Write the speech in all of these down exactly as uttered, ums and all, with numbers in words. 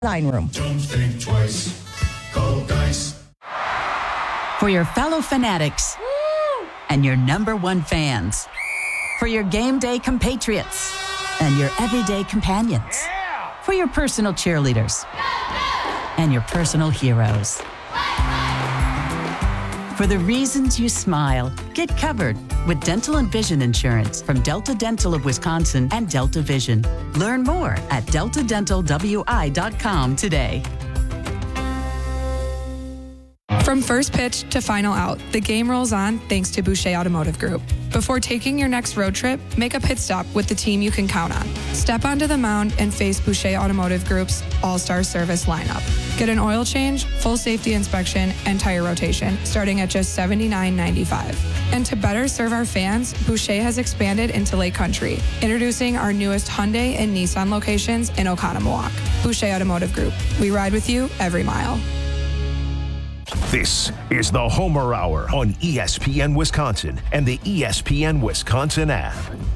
Line room. Don't think twice. Call Dice. For your fellow fanatics Woo! And your number one fans. For your game day compatriots and your everyday companions. Yeah! For your personal cheerleaders and your personal heroes. For the reasons you smile, get covered with dental and vision insurance from Delta Dental of Wisconsin and Delta Vision. Learn more at delta dental w i dot com today. From first pitch to final out, the game rolls on thanks to Boucher Automotive Group. Before taking your next road trip, make a pit stop with the team you can count on. Step onto the mound and face Boucher Automotive Group's all-star service lineup. Get an oil change, full safety inspection, and tire rotation starting at just seventy-nine ninety-five. And to better serve our fans, Boucher has expanded into Lake Country, introducing our newest Hyundai and Nissan locations in Oconomowoc. Boucher Automotive Group. We ride with you every mile. This is the Homer Hour on E S P N Wisconsin and the E S P N Wisconsin app.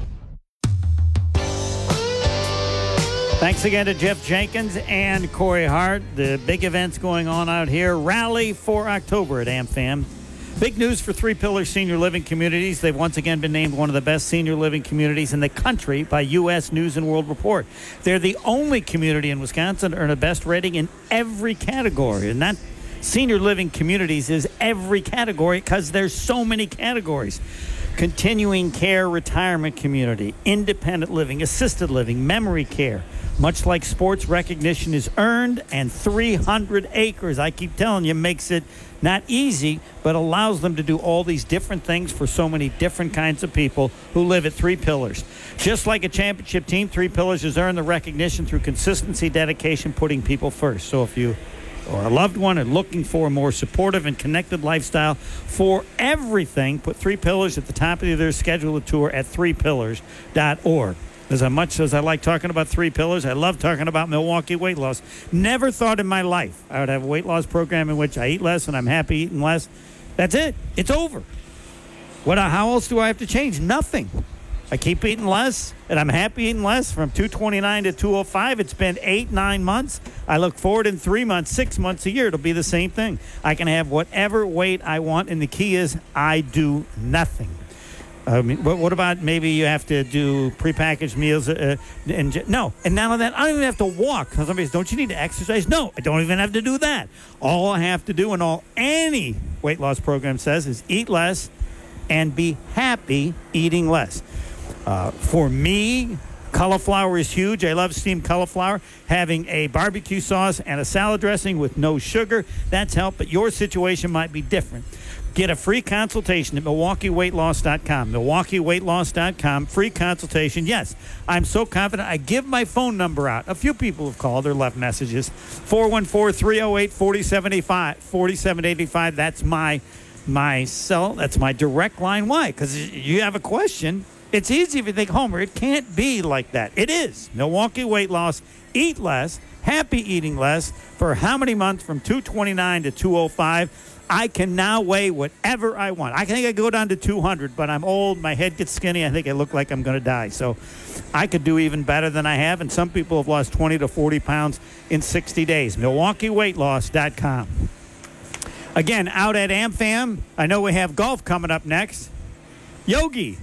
Thanks again to Jeff Jenkins and Corey Hart. The big events going on out here. Rally for October at AmFam. Big news for Three Pillars Senior Living Communities. They've once again been named one of the best senior living communities in the country by U S News and World Report. They're the only community in Wisconsin to earn a best rating in every category. And that senior living communities is every category because there's so many categories. Continuing care retirement community, independent living, assisted living, memory care. Much like sports, recognition is earned, and three hundred acres, I keep telling you, makes it not easy, but allows them to do all these different things for so many different kinds of people who live at Three Pillars. Just like a championship team, Three Pillars has earned the recognition through consistency, dedication, putting people first. So if you or a loved one and looking for a more supportive and connected lifestyle for everything, put Three Pillars at the top of their schedule a tour at three pillars dot org. As much as I like talking about Three Pillars, I love talking about Milwaukee weight loss. Never thought in my life I would have a weight loss program in which I eat less and I'm happy eating less. That's it. It's over. What? How else do I have to change? Nothing. I keep eating less, and I'm happy eating less from two twenty-nine to two oh five. It's been eight, nine months. I look forward in three months, six months, a year. It'll be the same thing. I can have whatever weight I want, and the key is I do nothing. I mean, what, what about maybe you have to do prepackaged meals? Uh, and no, and none of that. I don't even have to walk. Somebody says, don't you need to exercise? No, I don't even have to do that. All I have to do, and all any weight loss program says, is eat less and be happy eating less. Uh, for me, cauliflower is huge. I love steamed cauliflower. Having a barbecue sauce and a salad dressing with no sugar, that's helped, but your situation might be different. Get a free consultation at milwaukee weight loss dot com. milwaukee weight loss dot com, free consultation. Yes, I'm so confident. I give my phone number out. A few people have called or left messages. four one four, three oh eight, four seven eight five. forty-seven eighty-five, that's my, my cell. That's my direct line. Why? Because you have a question. It's easy if you think, Homer, it can't be like that. It is. Milwaukee weight loss. Eat less. Happy eating less. For how many months? From two twenty-nine to two oh five. I can now weigh whatever I want. I think I go down to two hundred, but I'm old. My head gets skinny. I think I look like I'm going to die. So I could do even better than I have. And some people have lost twenty to forty pounds in sixty days. milwaukee weight loss dot com. Again, out at AmFam. I know we have golf coming up next. Yogi.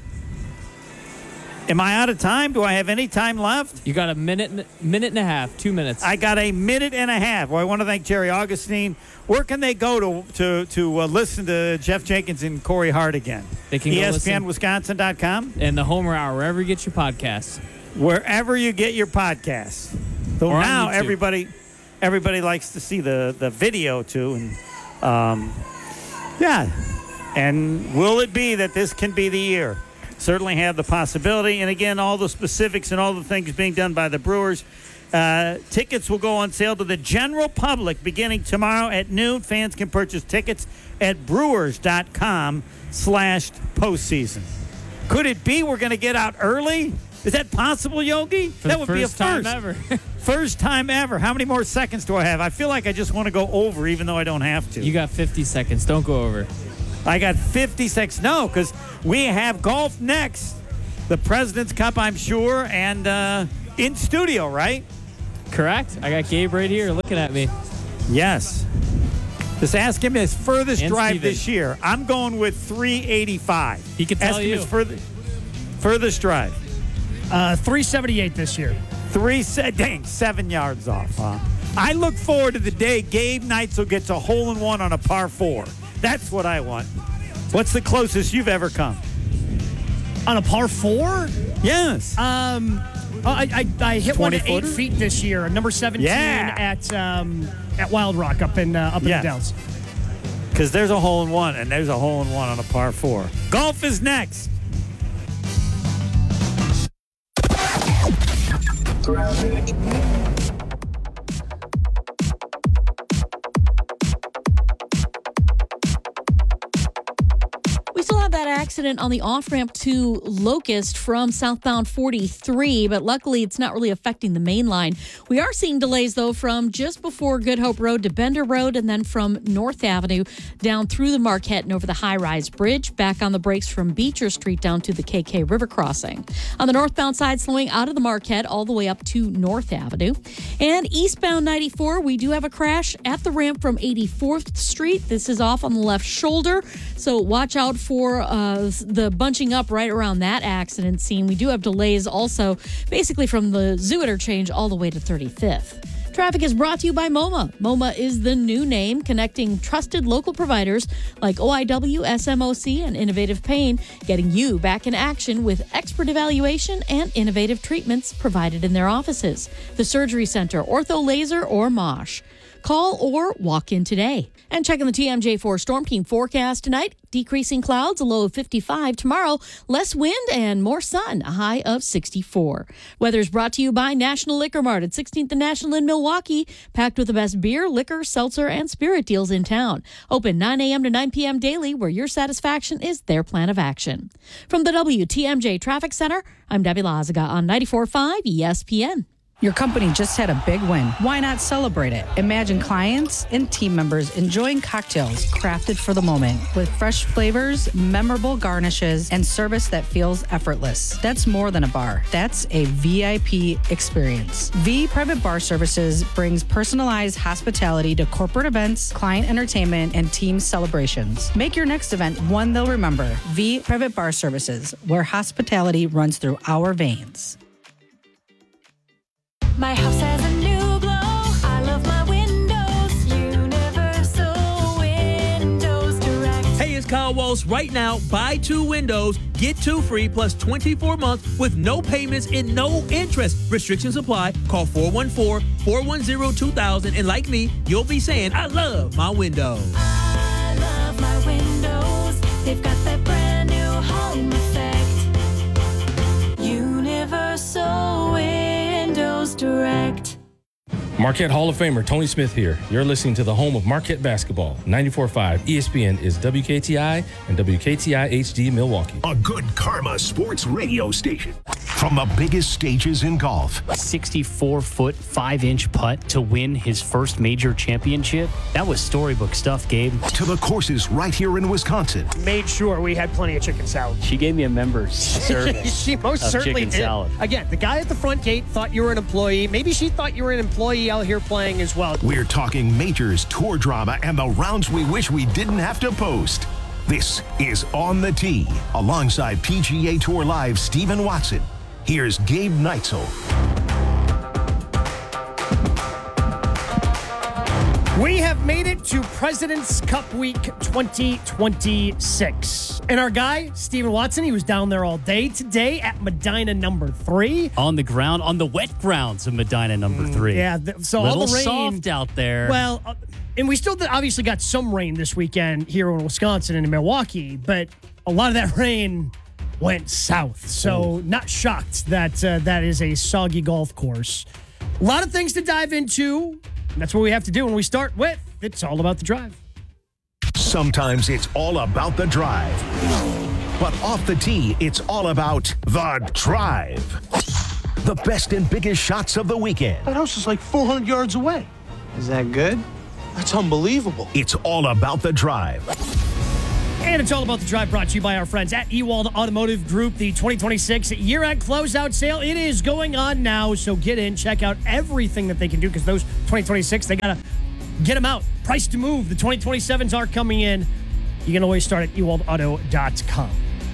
Am I out of time? Do I have any time left? You got a minute, minute and a half, two minutes. I got a minute and a half. Well, I want to thank Jerry Augustine. Where can they go to to to uh, listen to Jeff Jenkins and Corey Hart again? They can E go S P N Wisconsin dot com and the Homer Hour, wherever you get your podcasts. Wherever you get your podcasts. So or now everybody everybody likes to see the, the video too, and um, yeah. And will it be that this can be the year? Certainly have the possibility. And again, all the specifics and all the things being done by the Brewers. Uh, tickets will go on sale to the general public beginning tomorrow at noon. Fans can purchase tickets at brewers.com slash postseason. Could it be we're going to get out early? Is that possible, Yogi? For that would be a first. Time ever. First time ever. How many more seconds do I have? I feel like I just want to go over even though I don't have to. You got fifty seconds. Don't go over. I got fifty seconds. No, because we have golf next. The President's Cup, I'm sure, and uh, in studio, right? Correct. I got Gabe right here looking at me. Yes. Just ask him his furthest And drive Steven. this year. I'm going with three eighty-five. He can tell ask him you. his further, furthest drive. Uh, three seventy-eight this year. Three, se- dang, seven yards off. Huh? I look forward to the day Gabe Neitzel gets a hole-in-one on a par four. That's what I want. What's the closest you've ever come? On a par four? Yes. Um, oh, I, I, I hit one at eight twenty-footer? feet this year, number seventeen Yeah. at um, at Wild Rock up in uh, up in Yes. the Dells. Because there's a hole-in-one, and there's a hole-in-one on a par four. Golf is next. We still have that accident on the off-ramp to Locust from southbound forty-three, but luckily it's not really affecting the main line. We are seeing delays, though, from just before Good Hope Road to Bender Road and then from North Avenue down through the Marquette and over the high-rise bridge, back on the brakes from Beecher Street down to the K K River crossing. On the northbound side, slowing out of the Marquette all the way up to North Avenue. And eastbound ninety-four, we do have a crash at the ramp from eighty-fourth Street. This is off on the left shoulder, so watch out for uh, the bunching up right around that accident scene. We do have delays also, basically from the Zoo interchange all the way to thirty-fifth. Traffic is brought to you by MoMA. MoMA is the new name connecting trusted local providers like O I W, S M O C, and Innovative Pain, getting you back in action with expert evaluation and innovative treatments provided in their offices. The Surgery Center, Ortho Laser, or MOSH. Call or walk in today. And checking the T M J four Storm Team forecast tonight. Decreasing clouds, a low of fifty-five. Tomorrow, less wind and more sun, a high of sixty-four. Weather's brought to you by National Liquor Mart at sixteenth and National in Milwaukee. Packed with the best beer, liquor, seltzer, and spirit deals in town. Open nine a.m. to nine p.m. daily, where your satisfaction is their plan of action. From the W T M J Traffic Center, I'm Debbie Lazaga on ninety-four point five E S P N. Your company just had a big win. Why not celebrate it? Imagine clients and team members enjoying cocktails crafted for the moment with fresh flavors, memorable garnishes, and service that feels effortless. That's more than a bar. That's a V I P experience. V Private Bar Services brings personalized hospitality to corporate events, client entertainment, and team celebrations. Make your next event one they'll remember. V Private Bar Services, where hospitality runs through our veins. My house has a new glow. I love my windows. Universal Windows Direct. Hey, it's Kyle Walsh. Right now, buy two windows, get two free plus twenty-four months with no payments and no interest. Restrictions apply. Call four one four, four one zero, two thousand. And like me, you'll be saying, I love my windows. I love my windows. They've got that brand new home effect. Universal Windows Direct. Marquette Hall of Famer Tony Smith here. You're listening to the home of Marquette basketball. ninety-four point five E S P N is W K T I and W K T I H D Milwaukee. A good karma sports radio station. From the biggest stages in golf. sixty-four foot, five inch putt to win his first major championship. That was storybook stuff, Gabe. To the courses right here in Wisconsin. Made sure we had plenty of chicken salad. She gave me a member's service. She most of certainly chicken did. salad. Again, the guy at the front gate thought you were an employee. Maybe she thought you were an employee out here playing as well. We're talking majors, tour drama, and the rounds we wish we didn't have to post. This is On the Tee, alongside P G A Tour Live Stephen Watson. Here's Gabe Neitzel. We have made it to President's Cup Week twenty twenty-six. And our guy, Stephen Watson, he was down there all day today at Medina number three. On the ground, on the wet grounds of Medina number three. Yeah, th- so Little all the rain. soft out there. Well, uh, and we still obviously got some rain this weekend here in Wisconsin and in Milwaukee, but a lot of that rain went south. So not shocked that uh, that is a soggy golf course. A lot of things to dive into. And that's what we have to do when we start with It's All About the Drive. Sometimes it's all about the drive. But off the tee, it's all about the drive. The best and biggest shots of the weekend. That house is like four hundred yards away. Is that good? That's unbelievable. It's all about the drive. And it's all about the drive, brought to you by our friends at Ewald Automotive Group. The twenty twenty-six year-end closeout sale, it is going on now. So get in, check out everything that they can do, because those twenty twenty-six, they got to get them out. Price to move. The twenty twenty-sevens are coming in. You can always start at ewald auto dot com.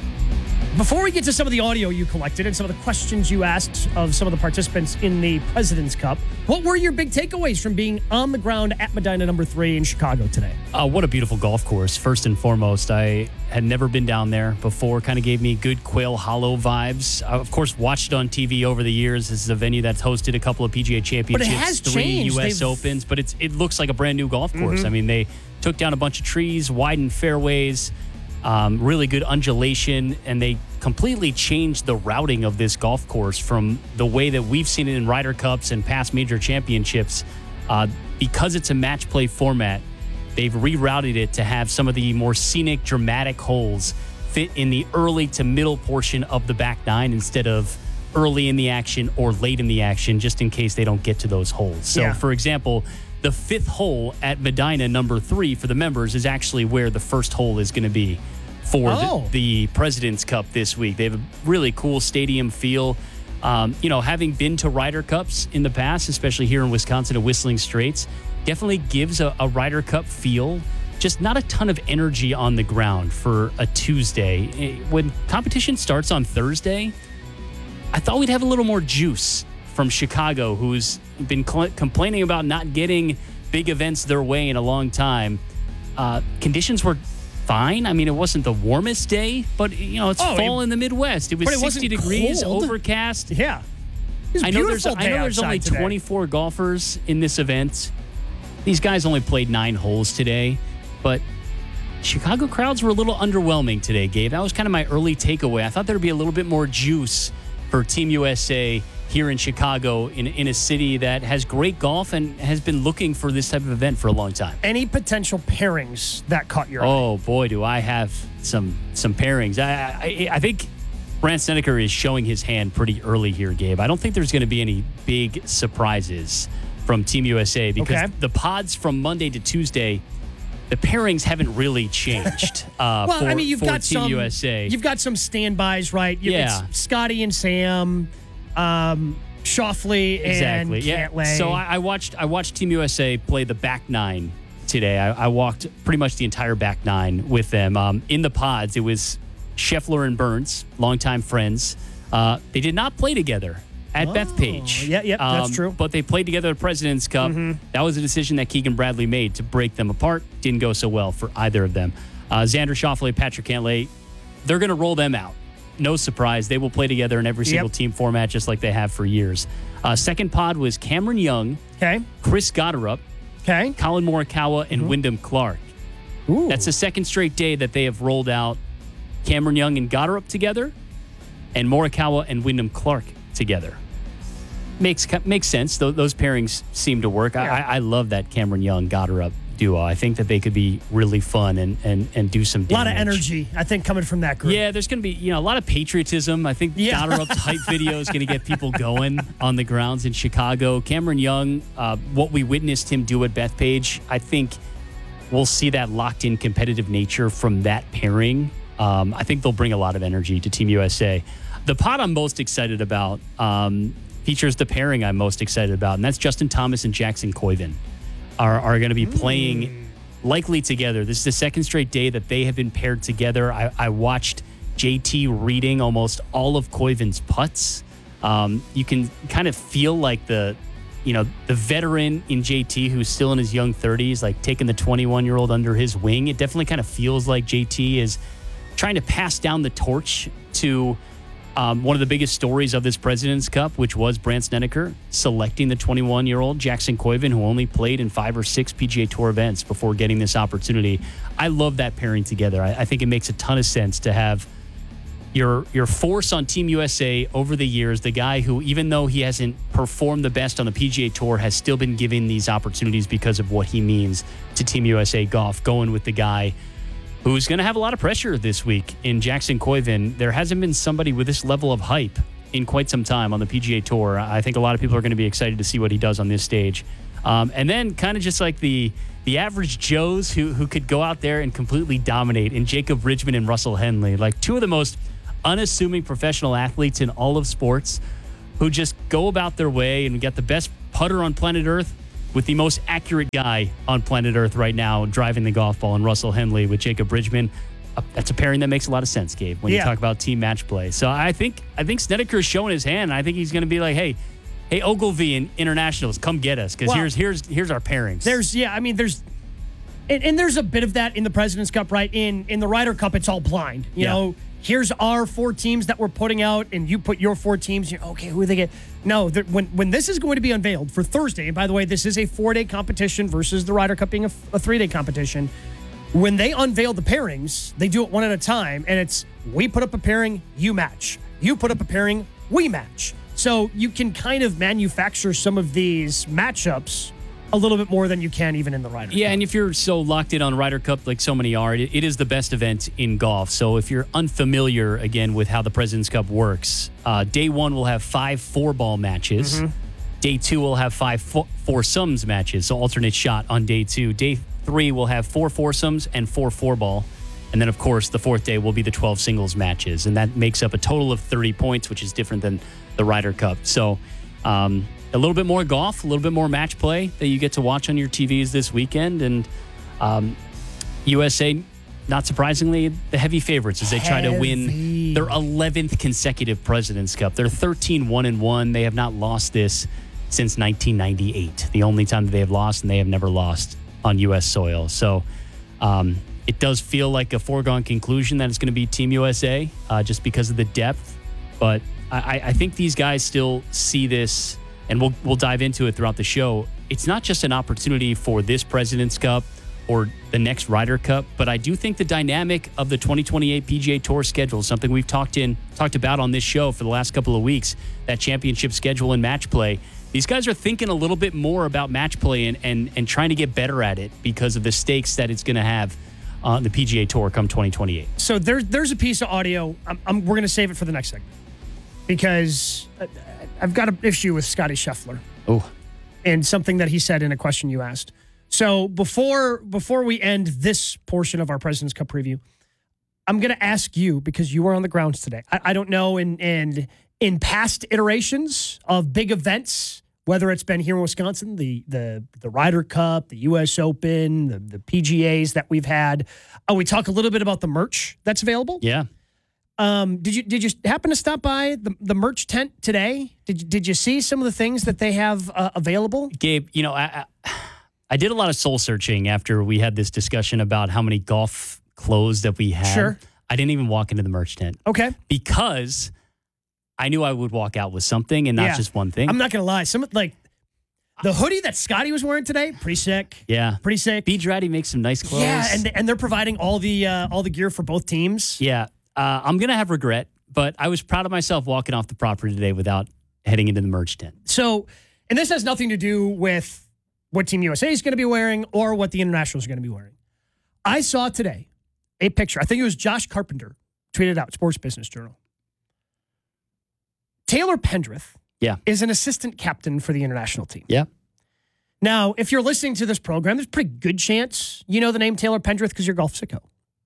Before we get to some of the audio you collected and some of the questions you asked of some of the participants in the President's Cup, what were your big takeaways from being on the ground at Medina number three in Chicago today? Uh, what a beautiful golf course, first and foremost. I had never been down there before. Kind of gave me good Quail Hollow vibes. I, of course, watched it on T V over the years. This is a venue that's hosted a couple of P G A championships, But it has three changed. U S They've- Opens, but it's it looks like a brand new golf course. Mhm. I mean, they took down a bunch of trees, widened fairways, um, really good undulation, and they completely changed the routing of this golf course from the way that we've seen it in Ryder Cups and past major championships. Uh, because it's a match play format, they've rerouted it to have some of the more scenic, dramatic holes fit in the early to middle portion of the back nine instead of early in the action or late in the action, just in case they don't get to those holes. So, Yeah. for example, the fifth hole at Medina number three for the members is actually where the first hole is going to be for Oh. the, the President's Cup this week. They have a really cool stadium feel. Um, you know, having been to Ryder Cups in the past, especially here in Wisconsin at Whistling Straits, definitely gives a, a Ryder Cup feel. Just not a ton of energy on the ground for a Tuesday. Eh, When competition starts on Thursday, I thought we'd have a little more juice from Chicago, who's been cl- complaining about not getting big events their way in a long time. Uh, conditions were fine. I mean, it wasn't the warmest day, but, you know, it's Oh, fall it- in the Midwest. It was but it sixty wasn't degrees, cold. overcast. Yeah. It was a I know there's beautiful I day know there's only outside today. twenty-four golfers in this event. These guys only played nine holes today, but Chicago crowds were a little underwhelming today, Gabe. That was kind of my early takeaway. I thought there'd be a little bit more juice for Team U S A here in Chicago, in, in a city that has great golf and has been looking for this type of event for a long time. Any potential pairings that caught your eye? Oh boy, do I have some some pairings. I I, I think Brandt Snedeker is showing his hand pretty early here, Gabe. I don't think there's going to be any big surprises from Team U S A because Okay. the pods from Monday to Tuesday, the pairings haven't really changed. Uh, well, for, I mean, you've for got Team some U S A. You've got some standbys, right? You, Yeah. it's Scotty and Sam, um, Shoffley and Exactly. Yeah. Cantlay. So I, I watched I watched Team U S A play the back nine today. I, I walked pretty much the entire back nine with them. Um, in the pods, it was Scheffler and Burns, longtime friends. Uh, they did not play together at Oh, Bethpage. yeah, yep, that's Um, true. But they played together at President's Cup. That was a decision that Keegan Bradley made to break them apart. Didn't go so well for either of them. Uh, Xander Schauffele, Patrick Cantlay, they're going to roll them out. No surprise. They will play together in every single Yep. team format just like they have for years. Uh, second pod was Cameron Young, okay, Chris Gotterup, okay, Colin Morikawa, and Mm-hmm. Wyndham Clark. Ooh. That's the second straight day that they have rolled out Cameron Young and Gotterup together and Morikawa and Wyndham Clark together. Makes makes sense. Th- those pairings seem to work. I, Yeah. I, I love that Cameron Young Gotterup duo. I think that they could be really fun and, and, and do some a lot of damage. energy, I think, coming from that group. Yeah, there's going to be, you know, a lot of patriotism. I think Yeah. Gotterup's hype video is going to get people going on the grounds in Chicago. Cameron Young, uh, what we witnessed him do at Bethpage, I think we'll see that locked in competitive nature from that pairing. Um, I think they'll bring a lot of energy to Team U S A. The pod I'm most excited about um, features the pairing I'm most excited about, and that's Justin Thomas and Jackson Koiven are, are going to be playing likely together. This is the second straight day that they have been paired together. I, I watched J T reading almost all of Koiven's putts. Um, you can kind of feel like the, you know, the veteran in J T who's still in his young thirties, like taking the twenty-one-year-old under his wing. It definitely kind of feels like J T is trying to pass down the torch to um, one of the biggest stories of this President's Cup, which was Brandt Snedeker selecting the twenty-one-year-old Jackson Koiven, who only played in five or six P G A Tour events before getting this opportunity. I love that pairing together. I, I think it makes a ton of sense to have your your force on Team U S A over the years, the guy who, even though he hasn't performed the best on the P G A Tour, has still been given these opportunities because of what he means to Team U S A golf, going with the guy who's going to have a lot of pressure this week in Jackson Koiven. There hasn't been somebody with this level of hype in quite some time on the P G A Tour. I think a lot of people are going to be excited to see what he does on this stage. Um, and then kind of just like the the average Joes who who could go out there and completely dominate in Jacob Ridgman and Russell Henley, like two of the most unassuming professional athletes in all of sports who just go about their way, and we got the best putter on planet Earth with the most accurate guy on planet Earth right now driving the golf ball, and Russell Henley with Jacob Ridgman. Uh, that's a pairing that makes a lot of sense, Gabe, when Yeah. you talk about team match play. So I think I think Snedeker is showing his hand, and I think he's going to be like, hey, hey, Ogilvy and Internationals, come get us, because Well, here's here's here's our pairings. There's, yeah, I mean, there's, and, and there's a bit of that in the President's Cup, right? In in the Ryder Cup, it's all blind. You Yeah. know, here's our four teams that we're putting out, and you put your four teams. You're, okay, who are they get? No, they're- when when this is going to be unveiled for Thursday, and by the way, this is a four-day competition versus the Ryder Cup being a, a three-day competition. When they unveil the pairings, they do it one at a time, and it's we put up a pairing, you match. You put up a pairing, we match. So you can kind of manufacture some of these matchups a little bit more than you can even in the Ryder Yeah, Cup. and if you're so locked in on Ryder Cup like so many are, it, it is the best event in golf. So if you're unfamiliar, again, with how the President's Cup works, uh, day one will have five four-ball matches. Mhm. Day two will have five four, four-sums matches, so alternate shot on day two. Day three will have four foursomes and four four-ball. And then, of course, the fourth day will be the twelve singles matches. And that makes up a total of thirty points, which is different than the Ryder Cup. So um, a little bit more golf, a little bit more match play that you get to watch on your T Vs this weekend. And um, U S A, not surprisingly, the heavy favorites as they try to win their eleventh consecutive President's Cup. They're thirteen one and one. They have not lost this since nineteen ninety-eight. The only time that they have lost, and they have never lost on U S soil. So um, it does feel like a foregone conclusion that it's going to be Team U S A uh, just because of the depth. But I, I think these guys still see this, and we'll we'll dive into it throughout the show. It's not just an opportunity for this President's Cup or the next Ryder Cup, but I do think the dynamic of the twenty twenty-eight P G A Tour schedule is something we've talked in talked about on this show for the last couple of weeks. That championship schedule and match play. These guys are thinking a little bit more about match play and and, and trying to get better at it because of the stakes that it's going to have on the P G A Tour come twenty twenty-eight. So there's there's a piece of audio. I'm, I'm, we're going to save it for the next segment because uh, I've got an issue with Scotty Scheffler. Oh, and something that he said in a question you asked. So before before we end this portion of our President's Cup preview, I'm going to ask you because you were on the grounds today. I, I don't know in in in past iterations of big events, whether it's been here in Wisconsin, the the the Ryder Cup, the U S Open, the, the P G As that we've had. Oh, we talk a little bit about the merch that's available. Yeah. Um, did you did you happen to stop by the, the merch tent today? Did you, did you see some of the things that they have uh, available? Gabe, you know, I, I I did a lot of soul searching after we had this discussion about how many golf clothes that we had. Sure. I didn't even walk into the merch tent. Okay. Because I knew I would walk out with something and not Yeah. just one thing. I'm not gonna lie. Some like the hoodie that Scotty was wearing today, pretty sick. Yeah. Pretty sick. Beach Ratty makes some nice clothes. Yeah, and and they're providing all the uh, all the gear for both teams. Yeah. Uh, I'm going to have regret, but I was proud of myself walking off the property today without heading into the merch tent. So, and this has nothing to do with what Team U S A is going to be wearing or what the Internationals are going to be wearing. I saw today a picture. I think it was Josh Carpenter tweeted out, Sports Business Journal. Taylor Pendrith Yeah. is an assistant captain for the international team. Yeah. Now, if you're listening to this program, there's a pretty good chance you know the name Taylor Pendrith because you're golf sicko.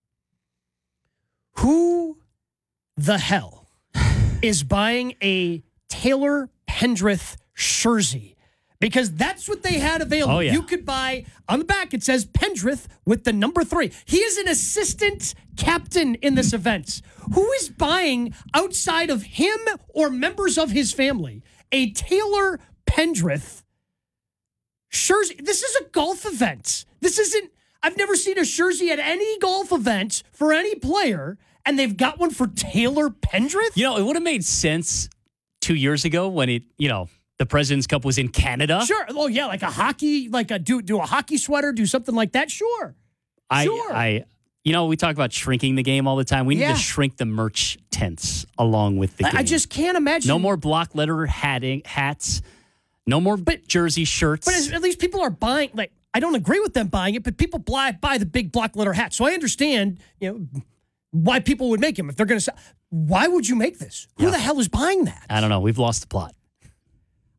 Who the hell is buying a Taylor Pendrith jersey? Because that's what they had available. Oh, yeah. You could buy, on the back, it says Pendrith with the number three. He is an assistant captain in this event. Who is buying, outside of him or members of his family, a Taylor Pendrith jersey? This is a golf event. This isn't, I've never seen a jersey at any golf event for any player, and they've got one for Taylor Pendrith? You know, it would have made sense two years ago when it, you know, the President's Cup was in Canada. Sure. Oh, yeah, like a hockey, like a do do a hockey sweater, do something like that. Sure. I, Sure. I, you know, we talk about shrinking the game all the time. We need Yeah. to shrink the merch tents along with the I, game. I just can't imagine. No more block letter hatting, hats. No more jersey shirts. But at least people are buying, like, I don't agree with them buying it, but people buy, buy the big block letter hat. So I understand, you know, why people would make them. If they're going to sell, why would you make this? Who Yeah. the hell is buying that? I don't know. We've lost the plot.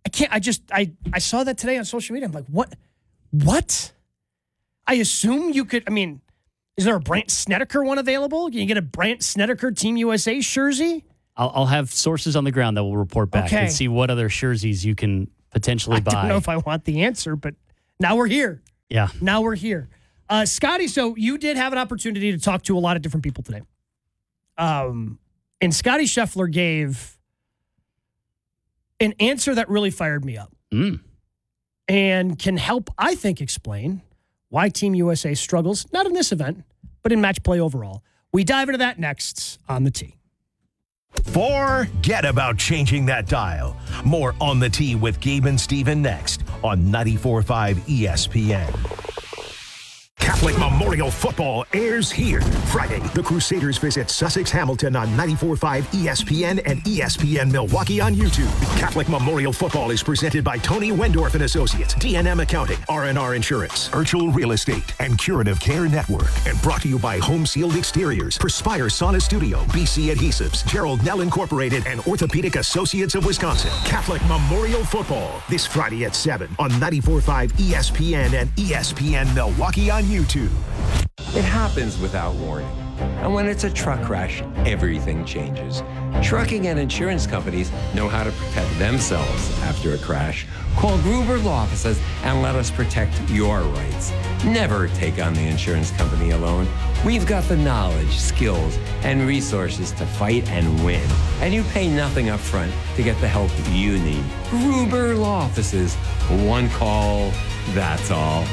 I can't, I just, I, I saw that today on social media. I'm like, what? What? I assume you could, I mean, is there a Brant Snedeker one available? Can you get a Brant Snedeker Team U S A jersey? I'll, I'll have sources on the ground that will report back Okay. and see what other jerseys you can potentially I buy. I don't know if I want the answer, but now we're here. Yeah. Now we're here. Uh, Scotty, so you did have an opportunity to talk to a lot of different people today. Um, and Scotty Scheffler gave an answer that really fired me up mm. and can help, I think, explain why Team U S A struggles, not in this event, but in match play overall. We dive into that next on the tee. Forget about changing that dial. More On the Tee with Gabe and Steven next on ninety-four point five E S P N. Catholic Memorial Football airs here. Friday, the Crusaders visit Sussex Hamilton on ninety-four point five E S P N and E S P N Milwaukee on YouTube. Catholic Memorial Football is presented by Tony Wendorf and Associates, D and M Accounting, R and R Insurance, Virtual Real Estate, and Curative Care Network. And brought to you by Home Sealed Exteriors, Perspire Sauna Studio, B C Adhesives, Gerald Nell Incorporated, and Orthopedic Associates of Wisconsin. Catholic Memorial Football, this Friday at seven on ninety-four point five E S P N and E S P N Milwaukee on YouTube. It happens without warning. And when it's a truck crash, everything changes. Trucking and insurance companies know how to protect themselves after a crash. Call Gruber Law Offices and let us protect your rights. Never take on the insurance company alone. We've got the knowledge, skills, and resources to fight and win. And you pay nothing up front to get the help you need. Gruber Law Offices. One call, that's all.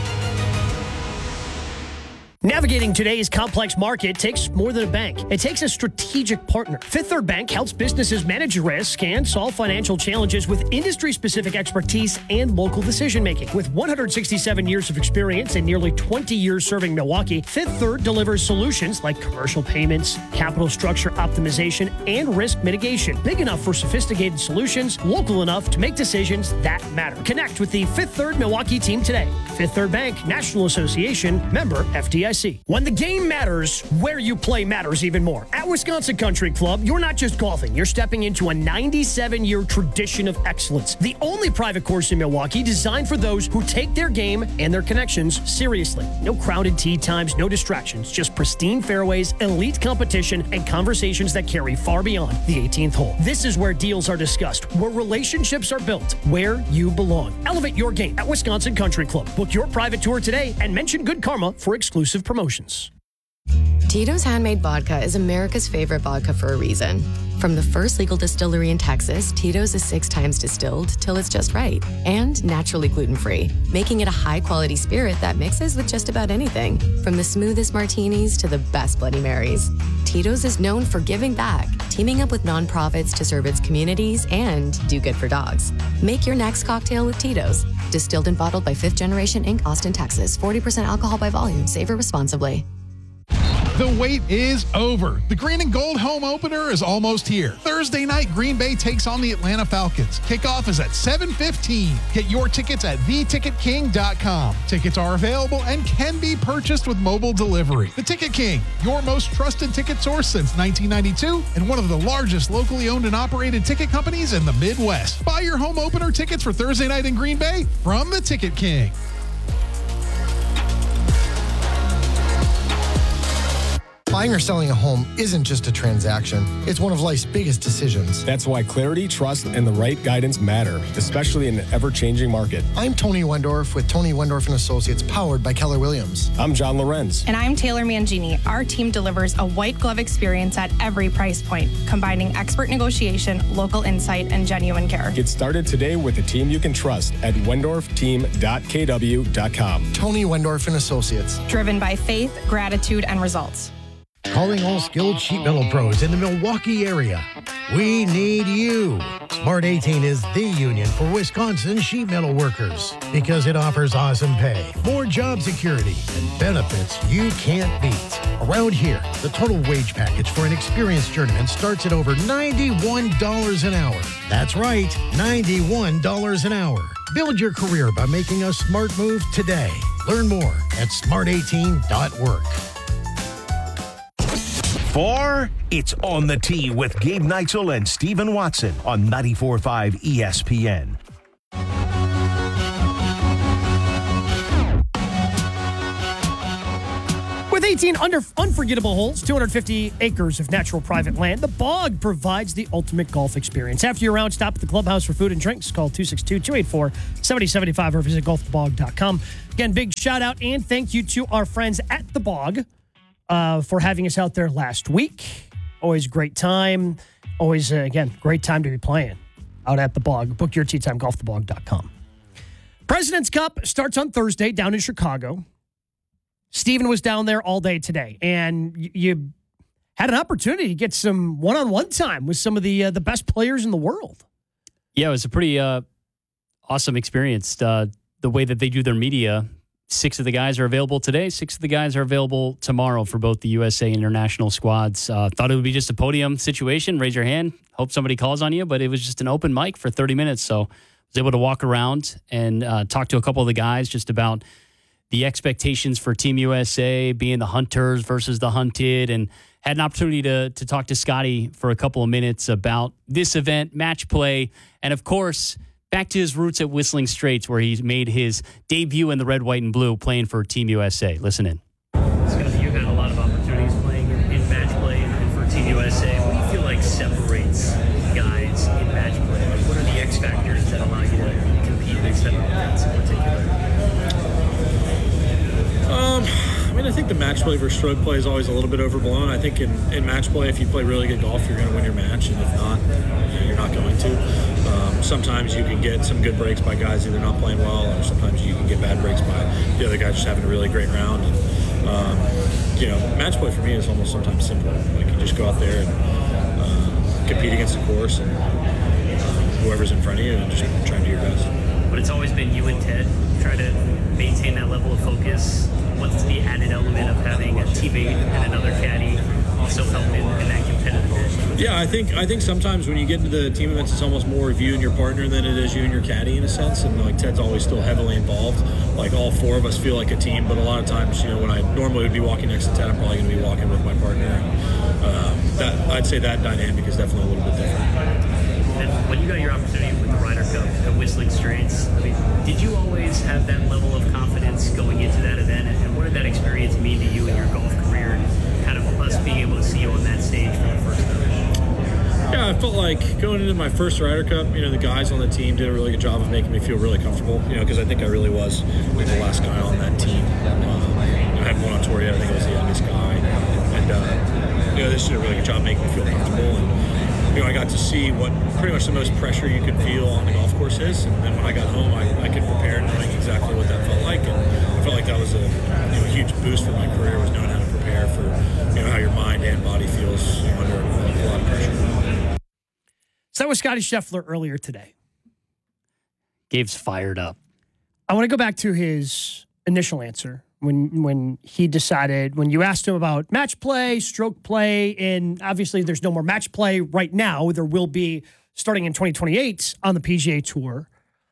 Navigating today's complex market takes more than a bank. It takes a strategic partner. Fifth Third Bank helps businesses manage risk and solve financial challenges with industry-specific expertise and local decision-making. With one hundred sixty-seven years of experience and nearly twenty years serving Milwaukee, Fifth Third delivers solutions like commercial payments, capital structure optimization, and risk mitigation. Big enough for sophisticated solutions, local enough to make decisions that matter. Connect with the Fifth Third Milwaukee team today. Fifth Third Bank, National Association, member F D I C. When the game matters, where you play matters even more. At Wisconsin Country Club, you're not just golfing, you're stepping into a ninety-seven year tradition of excellence. The only private course in Milwaukee designed for those who take their game and their connections seriously. No crowded tee times, no distractions, just pristine fairways, elite competition, and conversations that carry far beyond the eighteenth hole. This is where deals are discussed, where relationships are built, where you belong. Elevate your game at Wisconsin Country Club. Book your private tour today and mention Good Karma for exclusive promotions. Tito's Handmade Vodka is America's favorite vodka for a reason. From the first legal distillery in Texas, Tito's is six times distilled till it's just right and naturally gluten-free, making it a high-quality spirit that mixes with just about anything, from the smoothest martinis to the best Bloody Marys. Tito's is known for giving back, teaming up with nonprofits to serve its communities and do good for dogs. Make your next cocktail with Tito's. Distilled and bottled by Fifth Generation Incorporated, Austin, Texas. forty percent alcohol by volume. Savor responsibly. The wait is over. The Green and Gold home opener is almost here. Thursday night, Green Bay takes on the Atlanta Falcons. Kickoff is at seven fifteen. Get your tickets at the ticket king dot com. Tickets are available and can be purchased with mobile delivery. The Ticket King, your most trusted ticket source since nineteen ninety-two and one of the largest locally owned and operated ticket companies in the Midwest. Buy your home opener tickets for Thursday night in Green Bay from the Ticket King. Buying or selling a home isn't just a transaction. It's one of life's biggest decisions. That's why clarity, trust, and the right guidance matter, especially in an ever-changing market. I'm Tony Wendorf with Tony Wendorf and Associates, powered by Keller Williams. I'm John Lorenz. And I'm Taylor Mangini. Our team delivers a white glove experience at every price point, combining expert negotiation, local insight, and genuine care. Get started today with a team you can trust at wendorf team dot k w dot com. Tony Wendorf and Associates. Driven by faith, gratitude, and results. Calling all skilled sheet metal pros in the Milwaukee area. We need you. Smart eighteen is the union for Wisconsin sheet metal workers because it offers awesome pay, more job security, and benefits you can't beat. Around here, the total wage package for an experienced journeyman starts at over ninety-one dollars an hour. That's right, ninety-one dollars an hour. Build your career by making a smart move today. Learn more at smart eighteen dot work. For it's On the Tee with Gabe Neitzel and Steven Watson on ninety-four point five E S P N. eighteen under unforgettable holes, two hundred fifty acres of natural private land, The Bog provides the ultimate golf experience. After your round, stop at the clubhouse for food and drinks. Call two six two, two eight four, seven oh seven five or visit golf the bog dot com. Again, big shout out and thank you to our friends at The Bog uh, for having us out there last week. Always great time. Always, uh, again, great time to be playing out at The Bog. Book your tee time, golf the bog dot com. President's Cup starts on Thursday down in Chicago. Steven was down there all day today, and y- you had an opportunity to get some one-on-one time with some of the uh, the best players in the world. Yeah, it was a pretty uh, awesome experience. Uh, the way that they do their media, six of the guys are available today, six of the guys are available tomorrow for both the U S A international squads. Uh, thought it would be just a podium situation. Raise your hand. Hope somebody calls on you, but it was just an open mic for thirty minutes, so I was able to walk around and uh, talk to a couple of the guys just about the expectations for Team U S A being the hunters versus the hunted, and had an opportunity to to talk to Scotty for a couple of minutes about this event, match play, and of course, back to his roots at Whistling Straits, where he's made his debut in the red, white, and blue playing for Team U S A. Listen in. Scotty, you've had a lot of opportunities playing in, in match play and for Team U S A. What do you feel like separates guys in match play? Like, what are the X factors that allow you to compete in this type of events in particular? Um, I mean, I think the match play versus stroke play is always a little bit overblown. I think in, in match play, if you play really good golf, you're going to win your match, and if not, you're not going to. Um, sometimes you can get some good breaks by guys either not playing well, or sometimes you can get bad breaks by the other guy just having a really great round. And, um, you know, match play for me is almost sometimes simple. Like, you just go out there and uh, compete against the course and uh, whoever's in front of you and just try and do your best. But it's always been you and Ted try to maintain that level of focus. What's the added element of having a teammate and another caddy also help in, in that competitive edge? Yeah, I think I think sometimes when you get into the team events, it's almost more of you and your partner than it is you and your caddy in a sense. And like Ted's always still heavily involved. Like, all four of us feel like a team, but a lot of times, you know, when I normally would be walking next to Ted, I'm probably going to be walking with my partner. And, um, that I'd say that dynamic is definitely a little bit different. And when you got your opportunity with the Ryder Cup at Whistling Straits, I mean, did you always have that level of confidence going into that event? And what did that experience mean to you in your golf career, and kind of us being able to see you on that stage for the first time? Yeah, I felt like going into my first Ryder Cup, you know, the guys on the team did a really good job of making me feel really comfortable, you know, because I think I really was like the last guy on that team. Um, I had one on tour yet, I think I was the youngest guy. And, uh, you know, they just did a really good job making me feel comfortable. And, you know, I got to see what pretty much the most pressure you could feel on the golf course is. And then when I got home, I, I could prepare knowing exactly what that felt like. And I felt like that was a, you know, huge boost for my career, was knowing how to prepare for, you know, how your mind and body feels, you know, under a lot of pressure. So that was Scotty Scheffler earlier today. Gabe's fired up. I want to go back to his initial answer when when he decided, when you asked him about match play, stroke play, and obviously there's no more match play right now. There will be starting in twenty twenty-eight on the P G A Tour.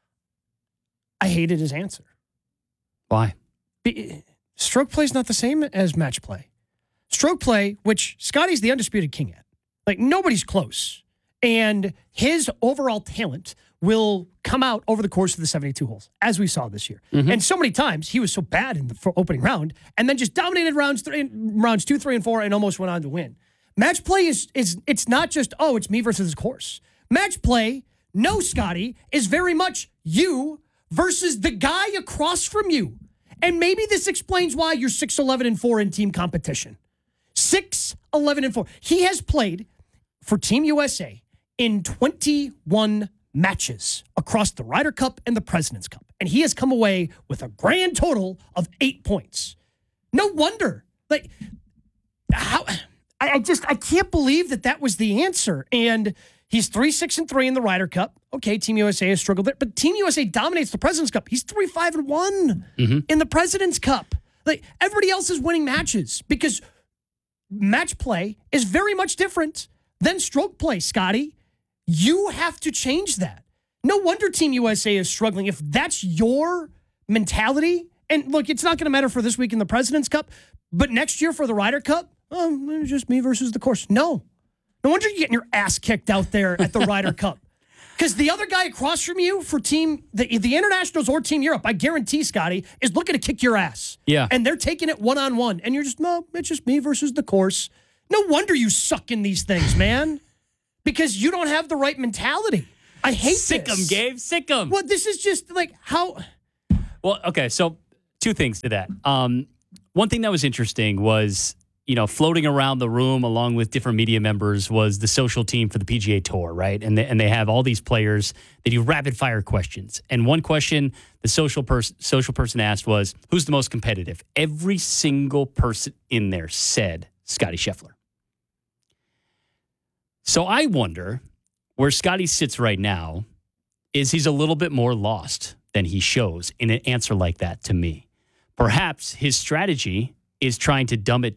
I hated his answer. Why? Be, stroke play is not the same as match play. Stroke play, which Scotty's the undisputed king at. Like, nobody's close. And his overall talent will come out over the course of the seventy-two holes, as we saw this year. Mm-hmm. And so many times he was so bad in the opening round and then just dominated rounds three, rounds two, three, and four and almost went on to win. Match play is, is it's not just, oh, it's me versus this course. Match play, no, Scotty, is very much you versus the guy across from you. And maybe this explains why you're six eleven and four in team competition. six eleven and four. He has played for Team U S A in twenty-one matches across the Ryder Cup and the President's Cup. And he has come away with a grand total of eight points. No wonder. Like, how, I, I just, I can't believe that that was the answer. And he's three, six, and three in the Ryder Cup. Okay, Team U S A has struggled there, but Team U S A dominates the President's Cup. He's three, five, and one mm-hmm. in the President's Cup. Like, everybody else is winning matches because match play is very much different than stroke play, Scotty. You have to change that. No wonder Team U S A is struggling. If that's your mentality, and look, it's not going to matter for this week in the President's Cup, but next year for the Ryder Cup, oh, it's just me versus the course. No. No wonder you're getting your ass kicked out there at the Ryder Cup. Because the other guy across from you for team the the internationals or Team Europe, I guarantee, Scotty, is looking to kick your ass. Yeah. And they're taking it one on one, and you're just no, it's just me versus the course. No wonder you suck in these things, man. Because you don't have the right mentality. I hate Sick 'em, this. Gabe. Sick 'em. Well, this is just like how. Well, okay. So two things to that. Um, one thing that was interesting was, you know, floating around the room along with different media members was the social team for the P G A Tour, right? And they, and they have all these players. They do rapid fire questions. And one question the social person social person asked was, "Who's the most competitive?" Every single person in there said Scotty Scheffler. So I wonder where Scotty sits right now is he's a little bit more lost than he shows in an answer like that to me. Perhaps his strategy is trying to dumb it